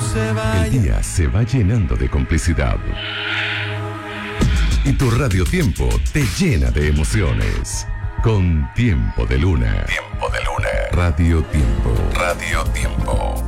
se vaya. El día se va llenando de complicidad. Y tu Radio Tiempo te llena de emociones. Con Tiempo de Luna. Tiempo de Luna. Radio Tiempo. Radio Tiempo.